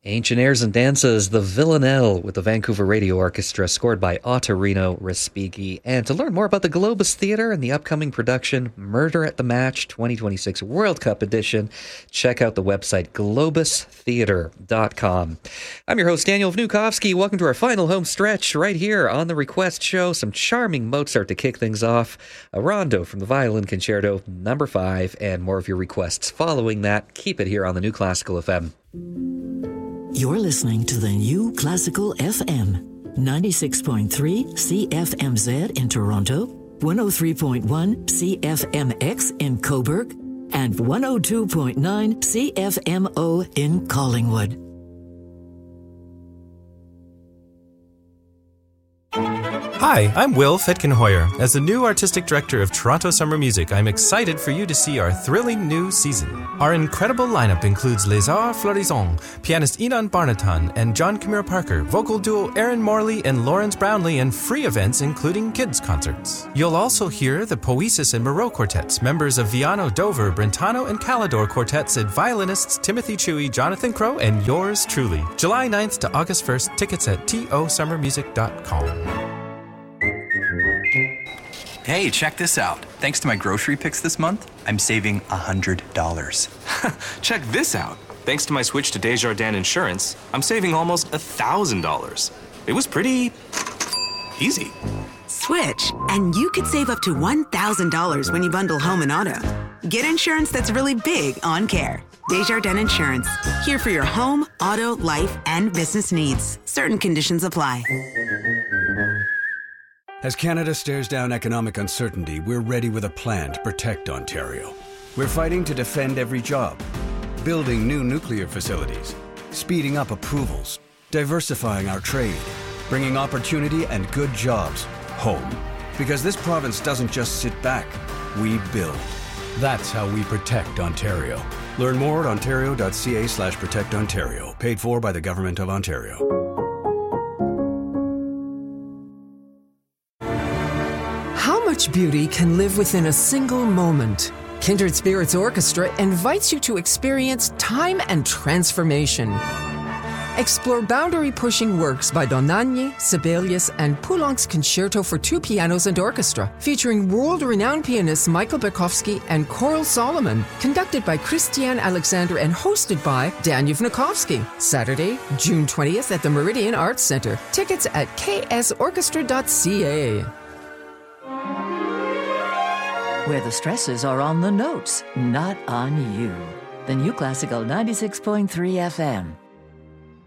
Ancient Airs and Dances, The Villanelle with the Vancouver Radio Orchestra, scored by Ottorino Respighi. And to learn more about the Globus Theatre and the upcoming production, Murder at the Match 2026 World Cup Edition, check out the website globustheatre.com. I'm your host, Daniel Vnukovsky. Welcome to our final home stretch right here on The Request Show. Some charming Mozart to kick things off, a rondo from the Violin Concerto number 5, and more of your requests following that. Keep it here on the New Classical FM. You're listening to the New Classical FM, 96.3 CFMZ in Toronto, 103.1 CFMX in Cobourg, and 102.9 CFMO in Collingwood. Hi, I'm Will Fetkenhoyer. As the new artistic director of Toronto Summer Music, I'm excited for you to see our thrilling new season. Our incredible lineup includes Les Arts Florissants, pianist Enon Barnatan and John Camille Parker, vocal duo Aaron Morley and Lawrence Brownlee, and free events including kids' concerts. You'll also hear the Poesis and Moreau Quartets, members of Viano, Dover, Brentano, and Calidor Quartets, and violinists Timothy Chewy, Jonathan Crow, and yours truly. July 9th to August 1st, tickets at tosummermusic.com. Hey, check this out. Thanks to my grocery picks this month, I'm saving $100. Check this out. Thanks to my switch to Desjardins Insurance, I'm saving almost $1,000. It was pretty easy. Switch, and you could save up to $1,000 when you bundle home and auto. Get insurance that's really big on care. Desjardins Insurance. Here for your home, auto, life, and business needs. Certain conditions apply. As Canada stares down economic uncertainty, we're ready with a plan to protect Ontario. We're fighting to defend every job, building new nuclear facilities, speeding up approvals, diversifying our trade, bringing opportunity and good jobs home. Because this province doesn't just sit back, we build. That's how we protect Ontario. Learn more at ontario.ca/protectontario. Paid for by the Government of Ontario. How much beauty can live within a single moment? Kindred Spirits Orchestra invites you to experience time and transformation. Explore boundary-pushing works by Dohnányi, Sibelius, and Poulenc's Concerto for 2 pianos and orchestra, featuring world-renowned pianists Michael Berkowski and Coral Solomon, conducted by Christiane Alexander and hosted by Daniel Vnukovsky. Saturday, June 20th at the Meridian Arts Centre. Tickets at ksorchestra.ca. Where the stresses are on the notes, not on you. The New Classical 96.3 FM.